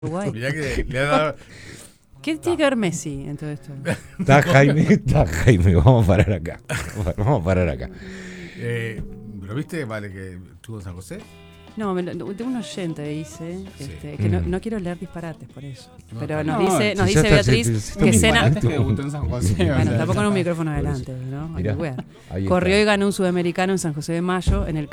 Uruguay. Mirá que le ha dado. ¿Qué tiene que ver Messi en todo esto? Está Jaime, vamos a parar acá. Vamos a parar acá. ¿Lo viste? Vale, que estuvo en San José. No, de un oyente dice Sí. que no quiero leer disparates por eso. No, Pero no, nos dice ya está, Beatriz si que cena. Que debutó en San José. Bueno, tampoco con un micrófono adelante, ¿no? Mirá, Bueno. ahí Corrió está. y ganó un sudamericano en San José de Mayo en el